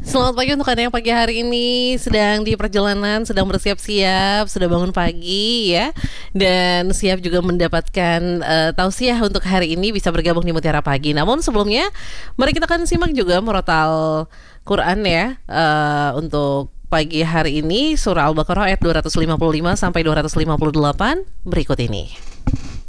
Selamat pagi untuk Anda yang pagi hari ini sedang di perjalanan, sedang bersiap-siap, sudah bangun pagi ya, dan siap juga mendapatkan tausiah untuk hari ini bisa bergabung di Mutiara Pagi. Namun sebelumnya, mari kita akan simak juga murotal Quran ya untuk pagi hari ini surah Al-Baqarah ayat 255 sampai 258 berikut ini.